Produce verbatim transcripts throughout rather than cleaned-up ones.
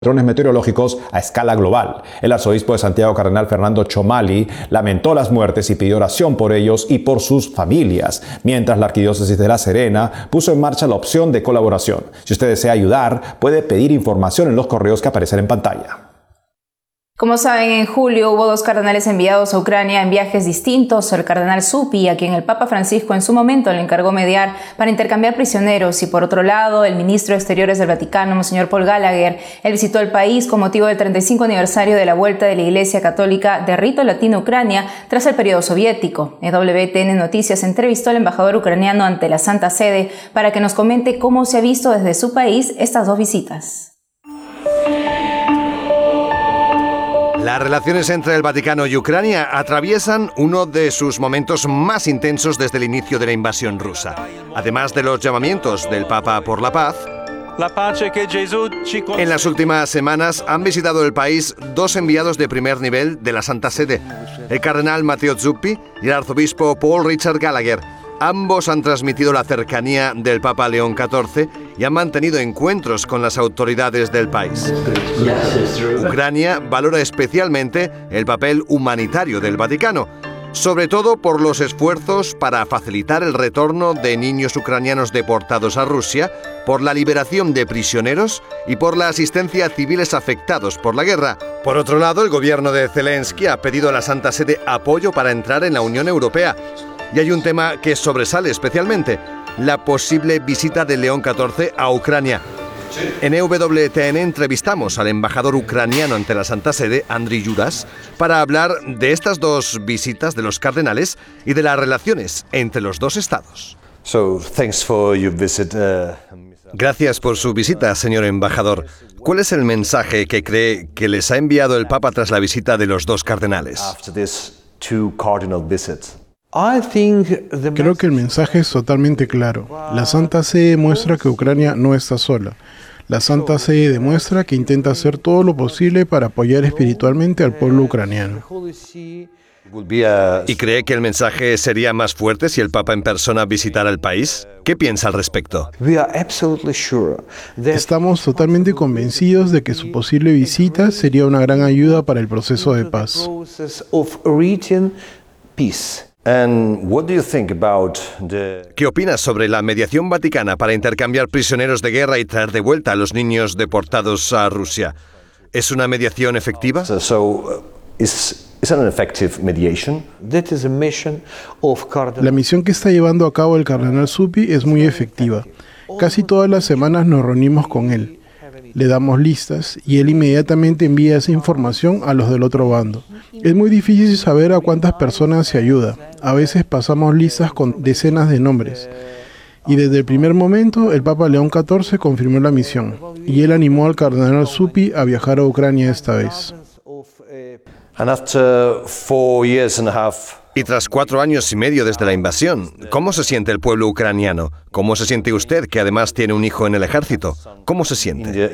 Drones meteorológicos a escala global. El arzobispo de Santiago, cardenal Fernando Chomali, lamentó las muertes y pidió oración por ellos y por sus familias, mientras la Arquidiócesis de La Serena puso en marcha la opción de colaboración. Si usted desea ayudar, puede pedir información en los correos que aparecen en pantalla. Como saben, en julio hubo dos cardenales enviados a Ucrania en viajes distintos. El cardenal Zuppi, a quien el Papa Francisco en su momento le encargó mediar para intercambiar prisioneros, y por otro lado, el ministro de Exteriores del Vaticano, Monseñor Paul Gallagher. Él visitó el país con motivo del treinta y cinco aniversario de la vuelta de la Iglesia Católica de rito latino a Ucrania tras el periodo soviético. E W T N Noticias entrevistó al embajador ucraniano ante la Santa Sede para que nos comente cómo se ha visto desde su país estas dos visitas. Las relaciones entre el Vaticano y Ucrania atraviesan uno de sus momentos más intensos desde el inicio de la invasión rusa. Además de los llamamientos del Papa por la paz, en las últimas semanas han visitado el país dos enviados de primer nivel de la Santa Sede, el cardenal Matteo Zuppi y el arzobispo Paul Richard Gallagher. Ambos han transmitido la cercanía del Papa León catorce y han mantenido encuentros con las autoridades del país. Ucrania valora especialmente el papel humanitario del Vaticano, sobre todo por los esfuerzos para facilitar el retorno de niños ucranianos deportados a Rusia, por la liberación de prisioneros y por la asistencia a civiles afectados por la guerra. Por otro lado, el gobierno de Zelensky ha pedido a la Santa Sede apoyo para entrar en la Unión Europea. Y hay un tema que sobresale especialmente: la posible visita de León catorce a Ucrania. En E W T N entrevistamos al embajador ucraniano ante la Santa Sede, Andriy Yuras, para hablar de estas dos visitas de los cardenales y de las relaciones entre los dos estados. So, thanks for your visit, uh... Gracias por su visita, señor embajador. ¿Cuál es el mensaje que cree que les ha enviado el Papa tras la visita de los dos cardenales? After these two cardinal visits. Creo que el mensaje es totalmente claro. La Santa Sede demuestra que Ucrania no está sola. La Santa Sede demuestra que intenta hacer todo lo posible para apoyar espiritualmente al pueblo ucraniano. ¿Y cree que el mensaje sería más fuerte si el Papa en persona visitara el país? ¿Qué piensa al respecto? Estamos totalmente convencidos de que su posible visita sería una gran ayuda para el proceso de paz. And what do you think about the... ¿Qué opinas sobre la mediación vaticana para intercambiar prisioneros de guerra y traer de vuelta a los niños deportados a Rusia? ¿Es una mediación efectiva? So, so uh, is, is it an effective mediation? That is a mission of Cardinal... La misión que está llevando a cabo el cardenal Zuppi es muy efectiva. Casi todas las semanas nos reunimos con él. Le damos listas y él inmediatamente envía esa información a los del otro bando. Es muy difícil saber a cuántas personas se ayuda. A veces pasamos listas con decenas de nombres. Y desde el primer momento, el Papa León catorce confirmó la misión, y él animó al cardenal Zuppi a viajar a Ucrania esta vez. And after four years and a half... Y tras cuatro años y medio desde la invasión, ¿cómo se siente el pueblo ucraniano? ¿Cómo se siente usted, que además tiene un hijo en el ejército? ¿Cómo se siente?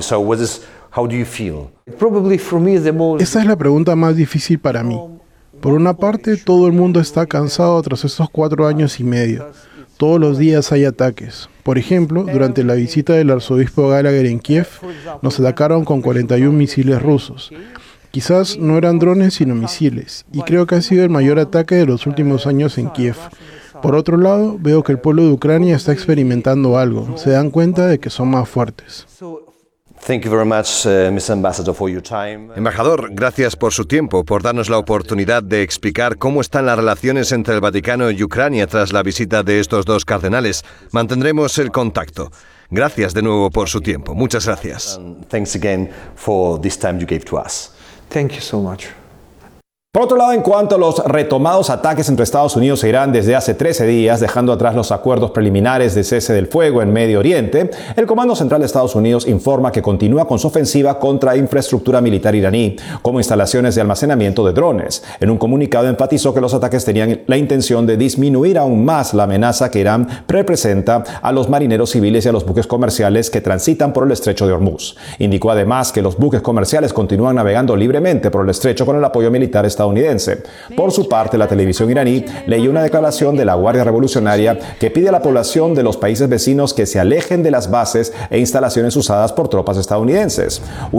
Esta es la pregunta más difícil para mí. Por una parte, todo el mundo está cansado tras estos cuatro años y medio. Todos los días hay ataques. Por ejemplo, durante la visita del arzobispo Gallagher en Kiev, nos atacaron con cuarenta y uno misiles rusos. Quizás no eran drones sino misiles, y creo que ha sido el mayor ataque de los últimos años en Kiev. Por otro lado, veo que el pueblo de Ucrania está experimentando algo. Se dan cuenta de que son más fuertes. Thank you very much, uh, mister Ambassador, for your time. Embajador, gracias por su tiempo, por darnos la oportunidad de explicar cómo están las relaciones entre el Vaticano y Ucrania tras la visita de estos dos cardenales. Mantendremos el contacto. Gracias de nuevo por su tiempo. Muchas gracias. And thanks again for this time you gave to us. Thank you so much. Por otro lado, en cuanto a los retomados ataques entre Estados Unidos e Irán desde hace trece días, dejando atrás los acuerdos preliminares de cese del fuego en Medio Oriente, el Comando Central de Estados Unidos informa que continúa con su ofensiva contra infraestructura militar iraní, como instalaciones de almacenamiento de drones. En un comunicado enfatizó que los ataques tenían la intención de disminuir aún más la amenaza que Irán representa a los marineros civiles y a los buques comerciales que transitan por el estrecho de Hormuz. Indicó además que los buques comerciales continúan navegando libremente por el estrecho con el apoyo militar estadounidense estadounidense. Por su parte, la televisión iraní leyó una declaración de la Guardia Revolucionaria que pide a la población de los países vecinos que se alejen de las bases e instalaciones usadas por tropas estadounidenses.